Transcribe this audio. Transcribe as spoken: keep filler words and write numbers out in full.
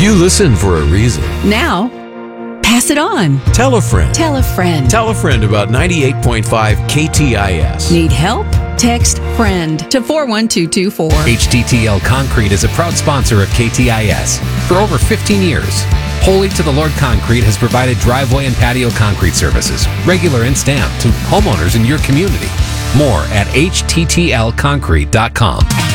You listen for a reason. Now, pass it on. Tell a friend. Tell a friend. Tell a friend about ninety-eight point five K T I S. Need help? Text FRIEND to four one two two four. H T T L Concrete is a proud sponsor of K T I S. For over fifteen years, Holy to the Lord Concrete has provided driveway and patio concrete services, regular and stamped, to homeowners in your community. More at H T T L concrete dot com.